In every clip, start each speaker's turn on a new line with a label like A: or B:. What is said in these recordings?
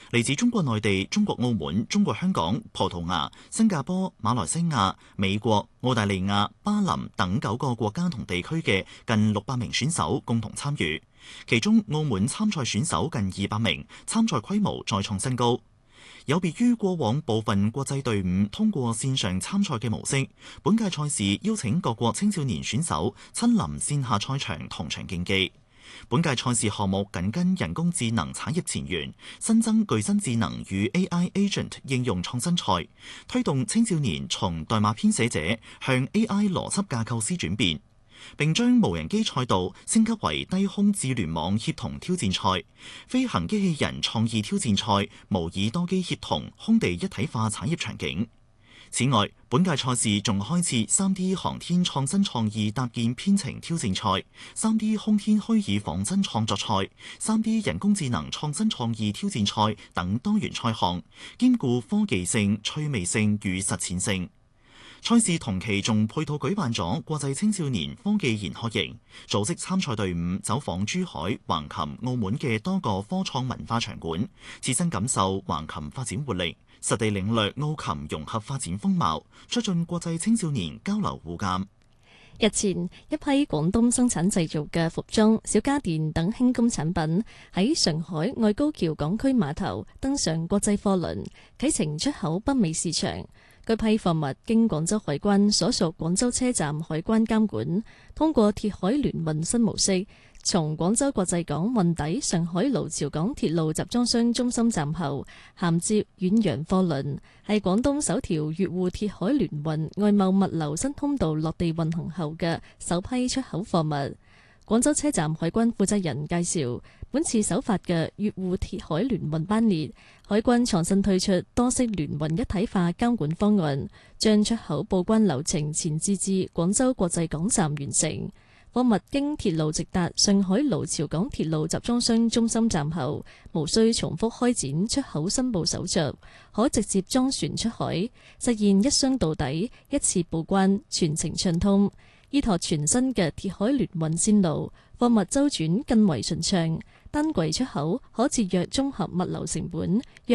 A: 嚟自中國內地、中國澳門、中國香港、葡萄牙、新加坡、馬來西亞、美國、澳大利亞、巴林等9個國家同地區嘅近600名選手共同參與，其中澳門參賽選手近200名，參賽規模再創新高。有別於過往部分國際隊伍通過線上參賽嘅模式，本屆賽事邀請各國青少年選手親臨線下賽場同場競技。本屆賽事項目緊跟人工智能產業前沿，新增具身智能與 AI Agent 應用創新賽，推動青少年從代碼編寫者向 AI 邏輯架構師轉變，並將無人機賽道升級為低空智聯網協同挑戰賽、飛行機器人創意挑戰賽，模擬多機協同空地一體化產業場景。此外，本屆賽事仲開設 3D 航天創新創意搭建編程挑戰賽、3D 空天虛擬仿真創作賽、3D 人工智能創新創意挑戰賽等多元賽項，兼顧科技性、趣味性與實踐性。賽事同期仲配套舉辦咗國際青少年科技研學營，組織參賽隊伍走訪珠海、橫琴、澳門嘅多個科創文化場館，切身感受橫琴發展活力，實地領略澳琴融合發展風貌，促進國際青少年交流互鑑。
B: 日前，一批廣東生產製造嘅服裝、小家電等輕工產品喺上海愛高橋港區碼頭登上國際貨輪，啟程出口北美市場。該批貨物經廣州海關所屬廣州車站海關監管，通過鐵海聯運新模式，從廣州國際港運抵上海盧潮港鐵路集裝箱中心站後，銜接遠洋貨輪，係廣東首條粵滬鐵海聯運外貿物流新通道落地運行後嘅首批出口貨物。廣州車站海關負責人介紹，本次首發嘅粵滬鐵海聯運班列，海關創新推出多式聯運一體化監管方案，將出口報關流程前置至廣州國際港站完成。貨物經鐵路直達上海盧潮港鐵路集裝箱中心站後，無需重複開展出口申報手續，可直接裝船出海，實現一箱到底、一次報關，全程暢通。依託全新嘅鐵海聯運線路，貨物周轉更為順暢，單櫃出口可節約綜合物流成本約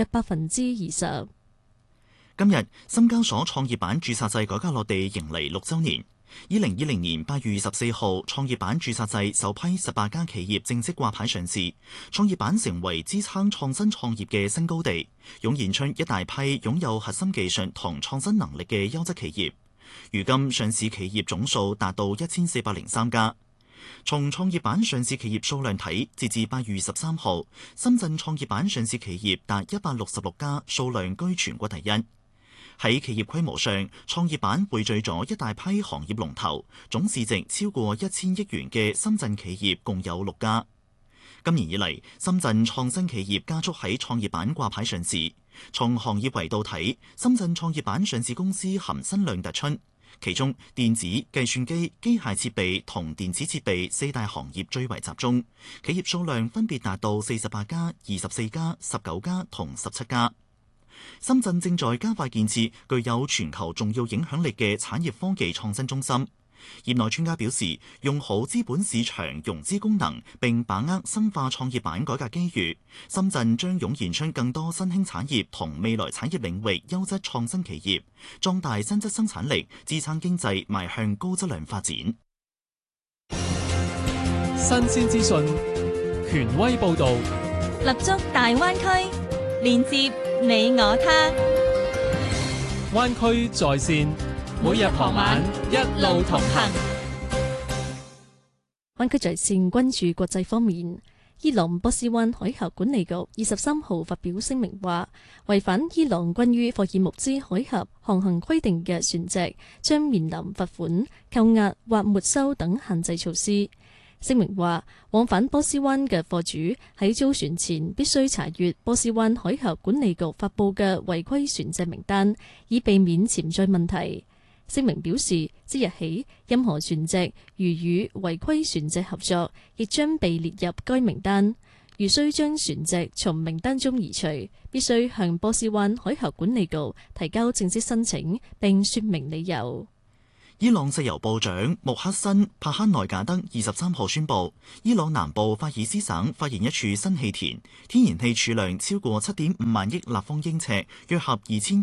B: 20%。
A: 今日，深交所創業板註冊制改革落地迎嚟6週年。2020年8月24號，創業板註冊制首批18家企業正式掛牌上市，創業板成為支撐創新創業嘅新高地，湧現出一大批擁有核心技術同創新能力嘅優質企業。如今上市企業總數達到1403家。從創業板上市企業數量睇，截至8月13號，深圳創業板上市企業達166家，數量居全國第一。喺企業規模上，創業板匯聚咗一大批行業龍頭，總市值超過1000億元嘅深圳企業共有6家。今年以嚟，深圳創新企業加速喺創業板掛牌上市。從行業維度睇，深圳創業板上市公司含新量突出，其中電子、計算機、機械設備同電子設備4大行業最為集中，企業數量分別達到48家、24家、19家同17家。深圳正在加快建設具有全球重要影響力嘅產業科技創新中心。業內專家表示，用好資本市場融資功能並把握深化創業板改革機遇，深圳將湧現出更多新興產業同未來產業領域優質創新企業，壯大新質生產力，支撐經濟邁向高質量發展。
C: 新鮮資訊，權威報導，
D: 立足大灣區，連接你我他。
C: 灣區在線，每日傍晚一路同行。
B: 灣區在線關注國際方面，伊朗波斯灣海峽管理局23號發表聲明話，違反伊朗關於霍爾木茲海峽航行規定嘅船隻將面臨罰款、扣押或沒收等限制措施。聲明話，往返波斯灣嘅貨主喺租船前必須查閱波斯灣海峽管理局發佈嘅違規船隻名單，以避免潛在問題。聲明表示，即日起，任何船隻如與違規船隻合作，亦將被列入該名單。如需將船隻從名單中移除，必須向波斯灣海峽管理局提交正式申請，並說明理由。
A: 伊朗石油部長穆克辛帕克內賈德23號宣布，伊朗南部法爾斯省發現一處新氣田，天然氣儲量超過7.5萬億立方英尺，約合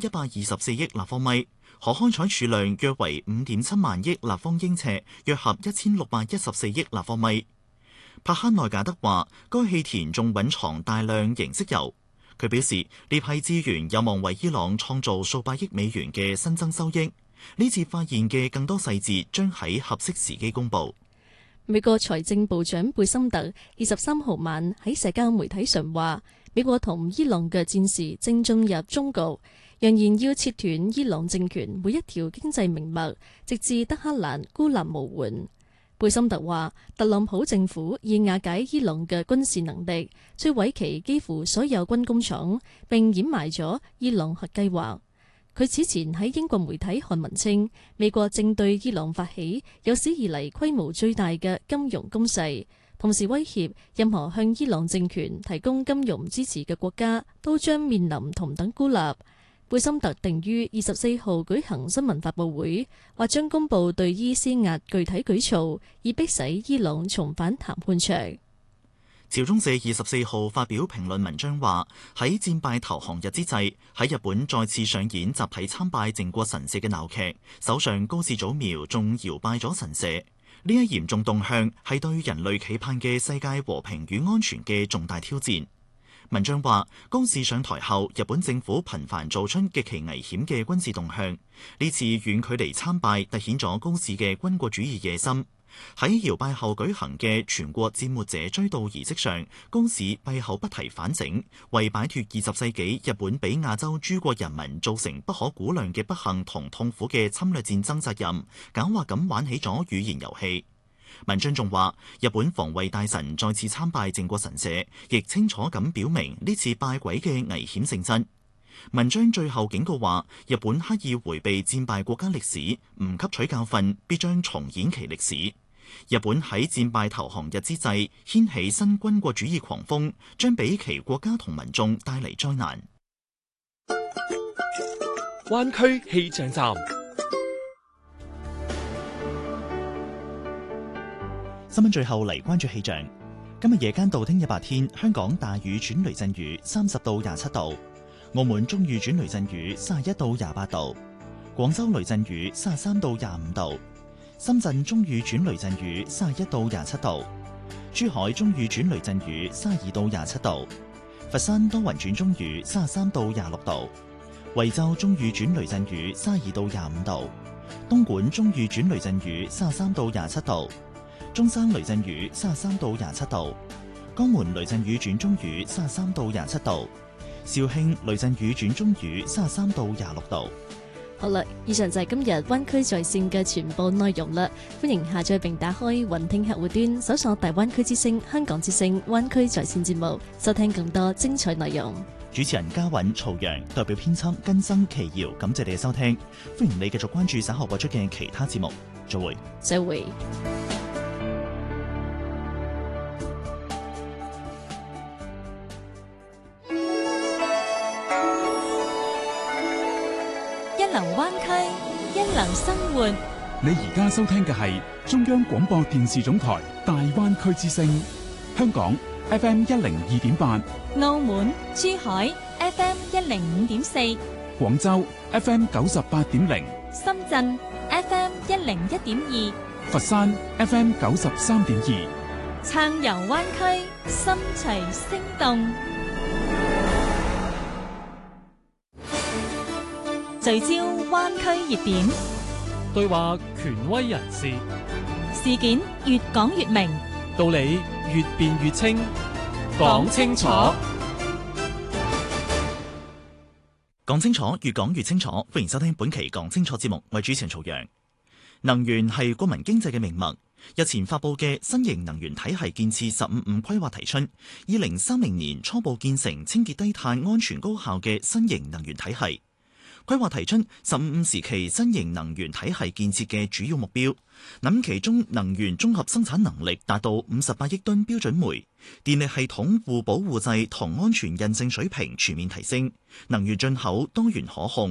A: 2124億立方米，可開採儲量約為5.7萬億立方英尺，約合1614億立方米。帕克內賈德話，該氣田仲蘊藏大量凝色油。佢表示，呢批資源有望為伊朗創造數百億美元嘅新增收益。呢次發現嘅更多細節將喺合適時機公佈。
B: 美國財政部長貝森特23號晚喺社交媒體上話，美國同伊朗嘅戰事正進入終局，揚言要切斷伊朗政權每一條經濟命脈，直至德黑蘭孤立無援。貝森特話，特朗普政府以瓦解伊朗嘅軍事能力，摧毀其幾乎所有軍工廠，並掩埋咗伊朗核計劃。佢此前喺英國媒體刊文稱，美國正對伊朗發起有史以嚟規模最大嘅金融攻勢，同時威脅任何向伊朗政權提供金融支持嘅國家都將面臨同等孤立。貝森特定於24號舉行新聞發佈會，或將公佈對伊施壓具體舉措，以迫使伊朗重返談判桌。
A: 朝中社24號發表評論文章話，喺戰敗投降日之際，喺日本再次上演集體參拜靖國神社嘅鬧劇，首相高市早苗仲搖拜咗神社。呢一嚴重動向係對人類期盼嘅世界和平與安全嘅重大挑戰。文章話，高市上台後，日本政府頻繁做出極其危險嘅軍事動向，呢次遠距離參拜凸顯咗高市嘅軍國主義野心。喺搖拜後舉行嘅全國戰沒者追悼儀式上，高市閉口不提反省，為擺脫20世紀日本俾亞洲諸國人民造成不可估量嘅不幸同痛苦嘅侵略戰爭責任，狡猾咁玩起咗語言遊戲。文章仲話，日本防衛大臣再次參拜靖國神社，亦清楚咁表明呢次拜鬼嘅危險性質。文章最後警告話，日本刻意迴避戰敗國家歷史，唔吸取教訓，必將重演其歷史。日本喺戰敗投降日之際掀起新軍國主義狂風，將俾其國家同民眾帶嚟災難。
C: 灣區氣象站，
A: 新聞最後嚟關注氣象。今日夜間到聽日白天，香港大雨轉雷陣雨30到27度，澳門中雨轉雷陣雨31到28度，廣州雷陣雨33到25度，深圳中雨轉雷陣雨31到27度，珠海中雨轉雷陣雨32到27度，佛山多雲轉中雨33到26度，惠州中雨轉雷陣雨32到25度，東莞中雨轉雷陣雨33到27度，中山雷陣雨33到27度，江門雷陣雨轉中雨33到27度，肇慶雷陣雨轉中雨33到26度。
B: 好啦，以上就係今日灣區在線嘅全部內容啦。歡迎下載並打開雲聽客戶端，搜索大灣區之聲、香港之聲、灣區在線節目，收聽更多精彩內容。
A: 主持人嘉韻、曹陽，代表編輯根生、奇瑤，感謝你嘅收聽。歡迎你繼續關注稍後播出嘅其他節目。再會。
B: 再會。
D: 一流灣區，一流生活。
E: 你而家收聽嘅係中央廣播電視總台大灣區之聲，香港 FM 102.8，
D: 澳門、珠海 FM 105.4，
E: 廣州 FM 98.0，
D: 深圳 FM 101.2，
E: 佛山 FM 93.2，
D: 暢遊灣區，心隨聲動。聚焦灣區熱點，
C: 對話權威人士，
D: 事件越講越明，
C: 道理越辯越清，講清楚。
A: 講清楚，越講越清楚。歡迎收聽本期講清楚節目，我係主持人曹陽。能源係國民經濟嘅命脈。日前發佈嘅新型能源體系建設15+5規劃提出，2030年初步建成清潔低碳、安全高效嘅新型能源體系。規劃提出15+5時期新型能源體系建設嘅主要目標，諗其中能源綜合生產能力達到58億噸標準煤，電力系統互保互濟同安全韌性水平全面提升，能源進口多元可控。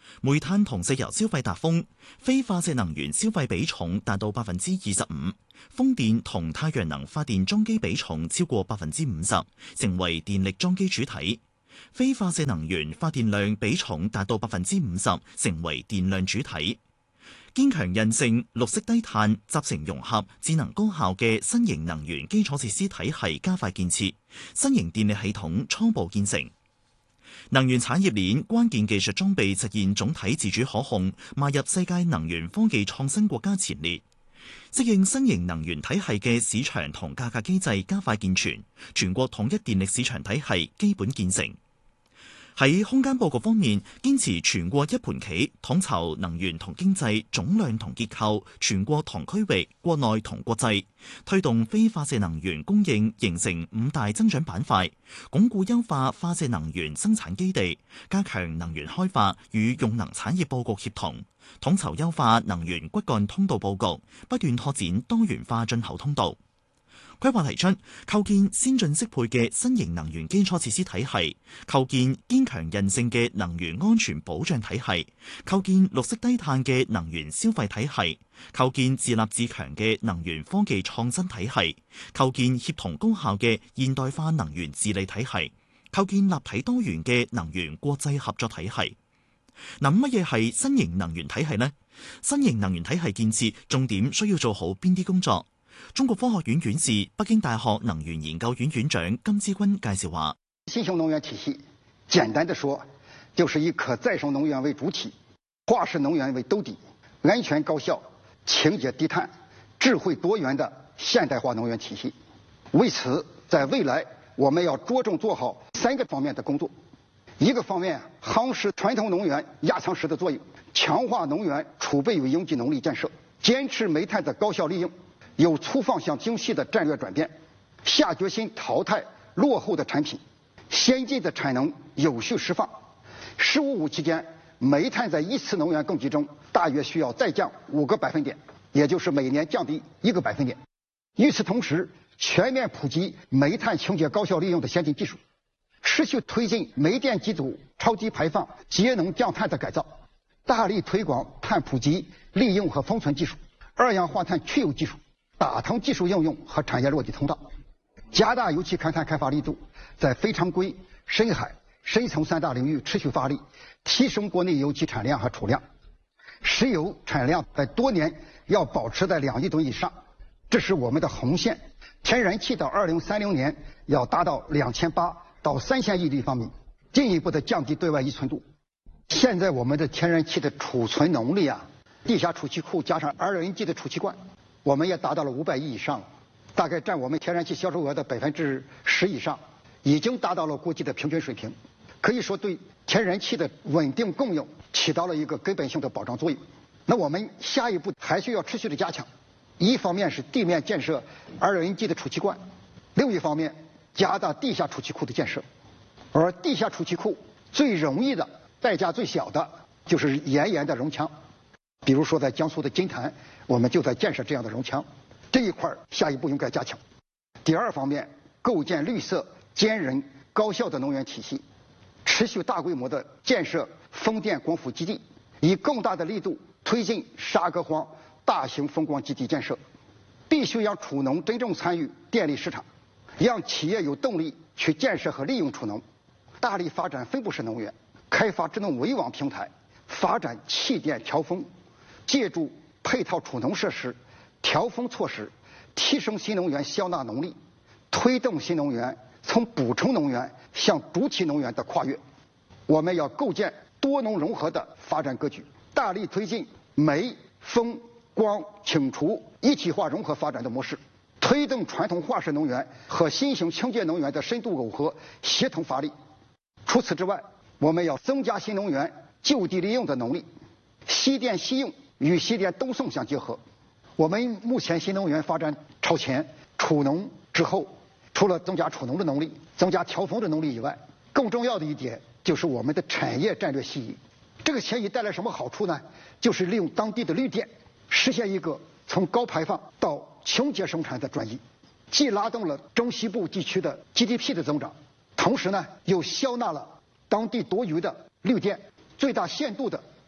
A: 煤炭同石油消費達峰，非化石能源消費比重達到25%，風電同太陽能發電裝機比重超過50%，成為電力裝機主體。非化石能源發電量比重達到50%，成為電量主體。堅強韌性、綠色低碳、集成融合、智能高效嘅新型能源基礎設施體系加快建設，新型電力系統初步建成。能源產業鏈關鍵技術裝備實現總體自主可控，邁入世界能源科技創新國家前列。適應新型能源體系嘅市場同價格機制加快健全，全國統一電力市場體系基本建成。喺空間佈局方面，堅持全國一盤棋，統籌能源同經濟總量同結構，全國同區域、國內同國際，推動非化石能源供應形成5大增長板塊，鞏固優化化石能源生產基地，加強能源開發與用能產業佈局協同，統籌優化能源骨幹通道佈局，不斷拓展多元化進口通道。規劃提出構建先進適配嘅新型能源基礎設施體系，構建堅強韌性嘅能源安全保障體系，構建綠色低碳嘅能源消費體系，構建自立自強嘅能源科技創新體系，構建協同高效嘅現代化能源治理體系，構建立體多元嘅能源國際合作體系。嗱，乜嘢係新型能源體系呢？新型能源體系建設重點需要做好邊啲工作？中國科學院院士、北京大學能源研究院院長金之均介紹話：
F: 新型能源體系，簡單的說，就是以可再生能源為主體，化石能源為兜底，安全高效、清潔低碳、智慧多元的現代化能源體系。為此，在未來我們要着重做好3個方面的工作。一個方面，夯實傳統能源壓艙石的作用，強化能源儲備與應急能力建設，堅持煤炭的高效利用，有粗放向精細的戰略轉變，下決心淘汰落後的產品，先進的產能有序釋放。15-5期間，煤炭在一次能源供給中大約需要再降5個百分點，也就是每年降低1個百分點。與此同時，全面普及煤炭清潔高效利用的先進技術，持續推進煤電機組超級排放節能降碳的改造，大力推廣碳普及利用和封存技術、二氧化碳去油技術、打通技術應用和產業落地通道，加大油氣勘探開發力度，在非常規、深海、深層3大領域持續發力，提升國內油氣產量和儲量。石油產量在多年要保持在2億噸以上，這是我們的紅線。天然氣到2030年要達到2800到3000億立方米，進一步的降低對外依存度。現在我們的天然氣的儲存能力啊，地下儲氣庫加上2LNG的儲氣罐，我們也達到了500億以上，大概佔我們天然氣銷售額的10%以上，已經達到了國際的平均水平，可以說對天然氣的穩定供應起到了一個根本性的保障作用。那我們下一步還需要持續的加強，一方面是地面建設2LNG的儲氣罐，另一方面加大地下儲氣庫的建設。而地下儲氣庫最容易的、代價最小的就是岩鹽的熔牆，比如說在江蘇的金壇，我們就在建設這樣的熔牆，這一塊下一步應該加強。第二方面，構建綠色、堅韌、高效的能源體系，持續大規模的建設風電光伏基地，以更大的力度推進沙革荒大型風光基地建設，必須讓儲能真正參與電力市場，讓企業有動力去建設和利用儲能，大力發展分布式能源，開發智能圍網平台，發展氣電調峰，借助配套儲能設施、調峰措施，提升新能源消納能力，推動新能源從補充能源向主體能源的跨越。我們要構建多能融合的發展格局，大力推進煤、風、光、氫、儲一體化融合發展的模式，推動傳統化石能源和新型清潔能源的深度耦合協同發力。除此之外，我們要增加新能源就地利用的能力，西電西用與西電東送相結合。我們目前新能源發展超前，儲能之後，除了增加儲能的能力、增加調峰的能力以外，更重要的一點就是我們的產業戰略遷移。這個遷移帶來什麼好處呢？就是利用當地的綠電，實現一個從高排放到清潔生產的轉移，既拉動了中西部地區的 GDP 的增長，同時呢又消納了當地多餘的綠電，最大限度的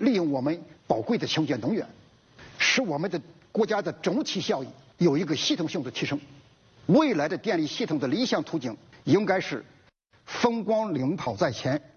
F: 利用我们宝贵的清洁能源，使我们的国家的整体效益有一个系统性的提升。未来的电力系统的理想途径应该是风光领跑在前，